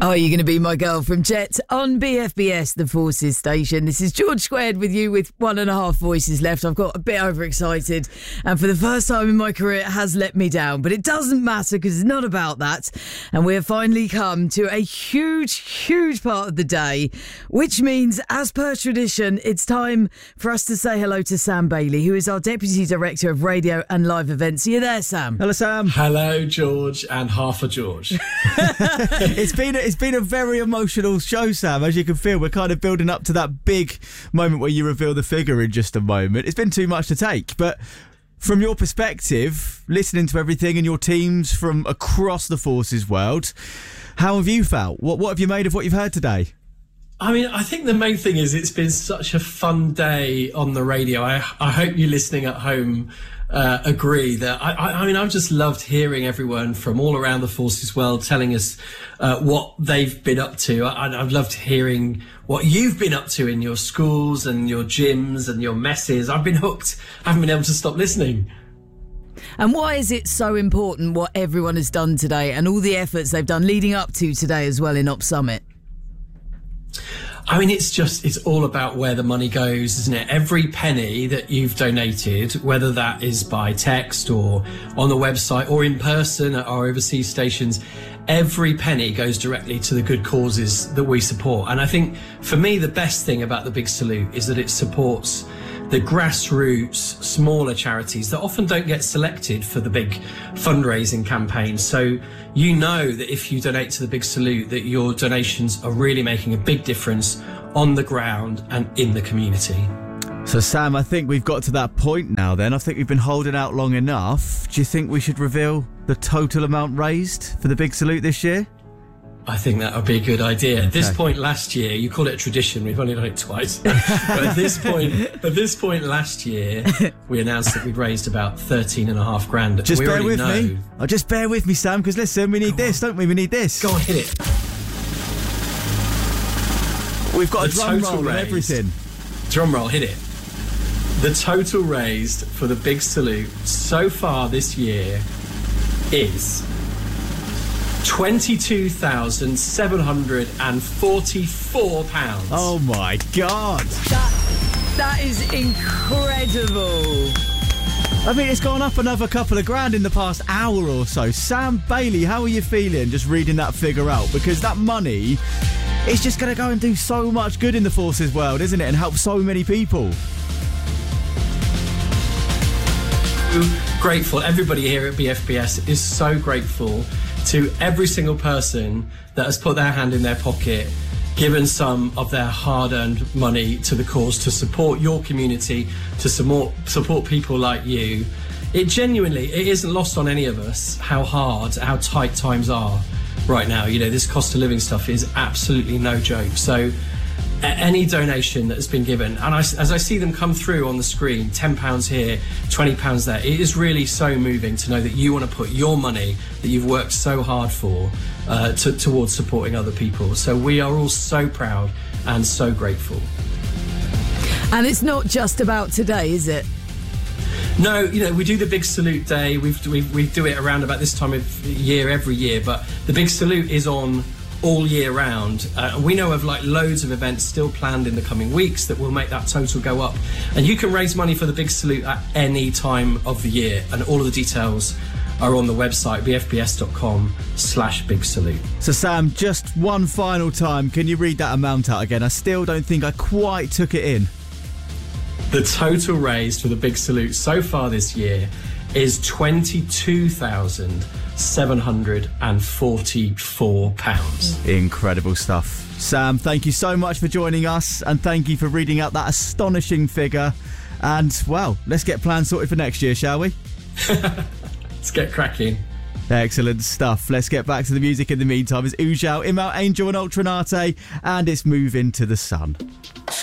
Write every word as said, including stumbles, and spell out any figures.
Are You Going to Be My Girl from Jet on B F B S, the Forces station. This is George Squared with you with one and a half voices left. I've got a bit overexcited and for the first time in my career it has let me down, but it doesn't matter because it's not about that. And we have finally come to a huge, huge part of the day, which means, as per tradition, it's time for us to say hello to Sam Bailey, who is our Deputy Director of Radio and Live Events. Are you there, Sam? Hello, Sam. Hello, George, and half a George. It's been a, it's been a very emotional show, Sam. As you can feel, we're kind of building up to that big moment where you reveal the figure in just a moment. It's been too much to take, but from your perspective, listening to everything and your teams from across the Forces world, how have you felt? What what have you made of what you've heard today? I mean, I think the main thing is it's been such a fun day on the radio. I I hope you listening at home uh, agree that I, I, I mean, I've just loved hearing everyone from all around the Forces world telling us uh, what they've been up to. I, I've loved hearing what you've been up to in your schools and your gyms and your messes. I've been hooked. I haven't been able to stop listening. And why is it so important what everyone has done today and all the efforts they've done leading up to today as well in Op Summit? I mean, it's just, it's all about where the money goes, isn't it? Every penny that you've donated, whether that is by text or on the website or in person at our overseas stations, every penny goes directly to the good causes that we support. And I think for me, the best thing about the Big Salute is that it supports the grassroots, smaller charities that often don't get selected for the big fundraising campaigns. So you know that if you donate to the Big Salute, that your donations are really making a big difference on the ground and in the community. So, Sam, I think we've got to that point now then. I think we've been holding out long enough. Do you think we should reveal the total amount raised for the Big Salute this year? I think that would be a good idea. Okay. At this point last year, you call it a tradition, we've only done it twice. But at this point, at this point last year, we announced that we'd raised about thirteen and a half grand. Just we bear with know... me. Oh, just bear with me, Sam, because listen, we need Go this, on. don't we? We need this. Go on, hit it. We've got The a drum total roll and raised. everything. Drum roll, hit it. The total raised for the Big Salute so far this year is twenty-two thousand seven hundred forty-four pounds. Oh my God. That, that is incredible. I mean, it's gone up another couple of grand in the past hour or so. Sam Bailey, how are you feeling just reading that figure out? Because that money is just going to go and do so much good in the Forces world, isn't it? And help so many people. Grateful. Everybody here at B F B S is so grateful to every single person that has put their hand in their pocket, given some of their hard-earned money to the cause to support your community, to support support people like you. It genuinely, it isn't lost on any of us how hard, how tight times are right now. You know, this cost of living stuff is absolutely no joke. So any donation that has been given, and I, as I see them come through on the screen, ten pounds here, twenty pounds there, it is really so moving to know that you want to put your money that you've worked so hard for uh, to, towards supporting other people. So we are all so proud and so grateful. And it's not just about today, is it? No, you know, we do the Big Salute Day. We've, we, we do it around about this time of year every year, but the Big Salute is on all year round. Uh, we know of like loads of events still planned in the coming weeks that will make that total go up. And you can raise money for the Big Salute at any time of the year. And all of the details are on the website, b f b s dot com slash big salute. So, Sam, just one final time, can you read that amount out again? I still don't think I quite took it in. The total raised for the Big Salute so far this year is twenty-two thousand seven hundred forty-four pounds. Incredible stuff. Sam, thank you so much for joining us, and thank you for reading out that astonishing figure. And, well, let's get plans sorted for next year, shall we? Let's get cracking. Excellent stuff. Let's get back to the music in the meantime. It's Ujal, Imal, Angel and Ultranate, and it's Move Into the Sun.